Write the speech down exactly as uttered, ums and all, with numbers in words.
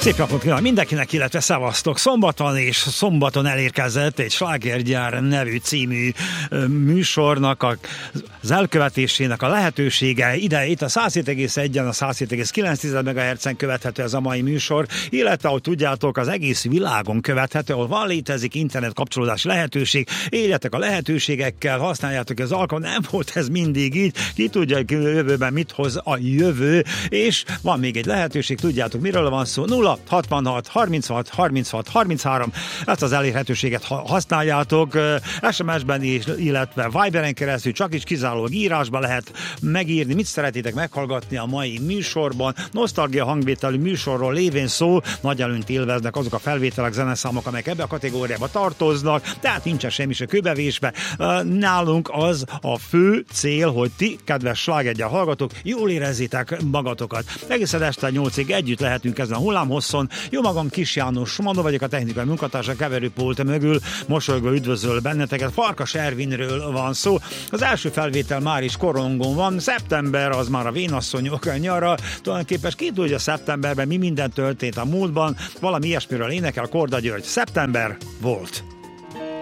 Szép napot kívánok mindenkinek, illetve szevasztok! Szombaton és szombaton elérkezett egy Slágergyár nevű című műsornak a, az elkövetésének a lehetősége. Ide itt a száz hét egész egyen, a száz hét egész kilenc megahertzen követhető ez a mai műsor, illetve ahogy tudjátok, az egész világon követhető, ahol van létezik internet kapcsolódási lehetőség. Éljetek a lehetőségekkel, használjátok az alkalmat, nem volt ez mindig így, ki tudja, hogy jövőben mit hoz a jövő, és van még egy lehetőség, tudjátok miről van szó, nulla hatvanhat harminchat harminchat harminchárom, ezt az elérhetőséget használjátok, es em es-ben is, illetve Viberen keresztül, csak is kizárólag írásban lehet megírni, mit szeretitek meghallgatni a mai műsorban. Nosztalgia hangvételű műsorról lévén szó, nagy előnyt élveznek azok a felvételek, zeneszámok, amelyek ebbe a kategóriába tartoznak, tehát nincsen semmi se kőbevésbe. Nálunk az a fő cél, hogy ti, kedves Slágergyár hallgatók, jól érezzétek magatokat. Egészen este nyolcig együtt lehetünk ezen a hullámhosszon. Jó magam, Kis János Manó vagyok, a technikai munkatársa keverőpult mögül, mosolygva üdvözöl benneteket. Farkas Ervinről van szó. Az első felvétel már is korongon van. Szeptember az már a vénasszonyok nyara. Tulajdonképpen ki tudja szeptemberben mi minden történt a múltban. Valami ilyesmiről énekel Korda György. Szeptember volt.